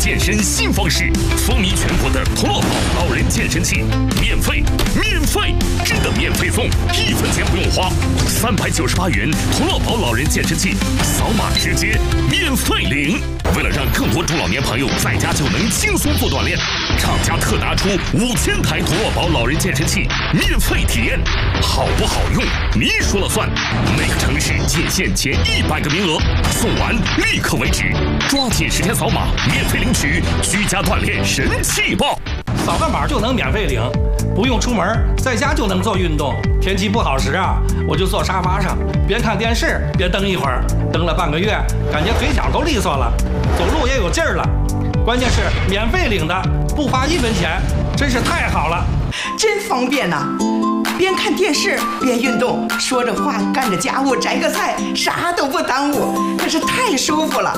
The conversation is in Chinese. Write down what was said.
健身新方式，风靡全国的陀螺宝老人健身器，免费，真的免费送，1分钱不用花，398元陀螺宝老人健身器，扫码直接免费领。为了让更多中老年朋友在家就能轻松做锻炼，厂家特拿出5000台陀螺宝老人健身器免费体验，好不好用你说了算。每个城市仅限前100个名额，送完立刻为止，抓紧时间扫码免费领取居家锻炼神器包。 扫个码就能免费领，不用出门，在家就能做运动。天气不好时啊，我就坐沙发上，边看电视边蹬一会儿，蹬了半个月，感觉腿脚都利索了，走路也有劲儿了。关键是免费领的，不花1分钱，真是太好了， 真方便呐！边看电视边运动，说着话干着家务摘个菜，啥都不耽误，可是太舒服了。